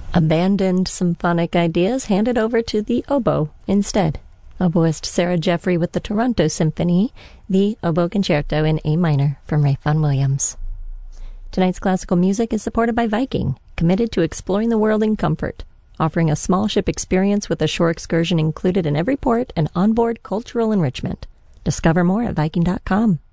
Abandoned symphonic ideas handed over to the oboe instead. Oboist Sarah Jeffrey with the Toronto Symphony, the Oboe Concerto in A minor from Ralph Vaughan Williams. Tonight's classical music is supported by Viking, committed to exploring the world in comfort, offering a small ship experience with a shore excursion included in every port and onboard cultural enrichment. Discover more at Viking.com.